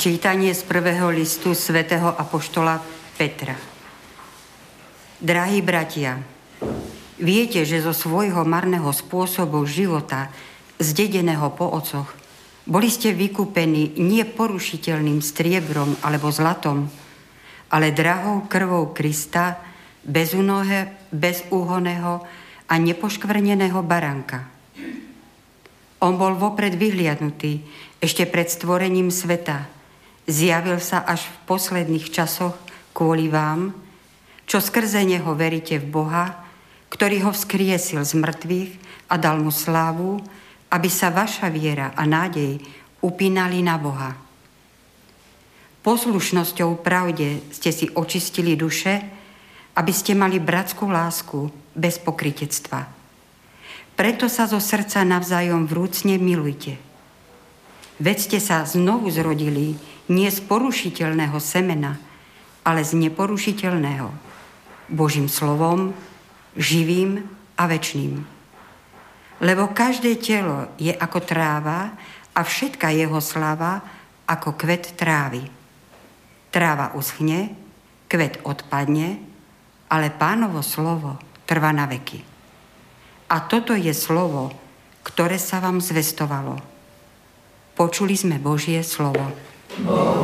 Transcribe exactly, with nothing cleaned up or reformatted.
Čítanie z prvého listu svätého apoštola Petra. Drahí bratia, viete, že zo svojho marného spôsobu života, zdedeného po otcoch, boli ste vykúpení nie porušiteľným striebrom alebo zlatom, ale drahou krvou Krista, bezúhonného a nepoškvrneného baránka. On bol vopred vyhliadnutý ešte pred stvorením sveta. Zjavil sa až v posledných časoch kvôli vám, čo skrze neho veríte v Boha, ktorý ho vzkriesil z mŕtvych a dal mu slávu, aby sa vaša viera a nádej upínali na Boha. Poslušnosťou pravde ste si očistili duše, aby ste mali bratskú lásku bez pokrytectva. Preto sa zo srdca navzájom vrúcne milujte. Veď ste sa znovu zrodili nie z porušiteľného semena, ale z neporušiteľného, Božím slovom, živým a večným. Lebo každé telo je ako tráva a všetka jeho sláva ako kvet trávy. Tráva uschne, kvet odpadne, ale Pánovo slovo trvá na veky. A toto je slovo, ktoré sa vám zvestovalo. Počuli sme Božie slovo.